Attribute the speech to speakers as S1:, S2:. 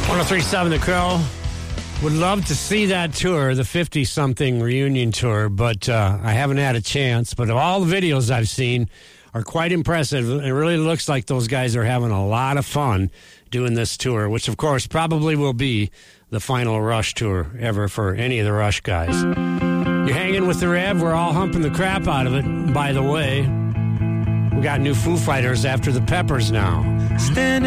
S1: 103.7 The Crow. Would love to see that tour, the 50-something reunion tour, but I haven't had a chance. But all the videos I've seen are quite impressive. It really looks like those guys are having a lot of fun doing this tour, which, of course, probably will be the final Rush tour ever for any of the Rush guys. You're hanging with the Rev. We're all humping the crap out of it, by the way. We got new Foo Fighters after the Peppers now.
S2: Standing